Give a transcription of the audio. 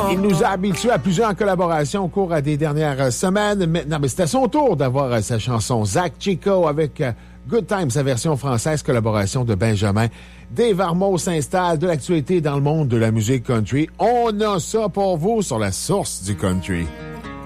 Il nous a habitués à plusieurs collaborations au cours des dernières semaines. Maintenant, c'est à son tour d'avoir sa chanson Zach Chico avec Good Time, sa version française, collaboration de Benjamin. Dave Armeau s'installe, de l'actualité dans le monde de la musique country. On a ça pour vous sur la source du country.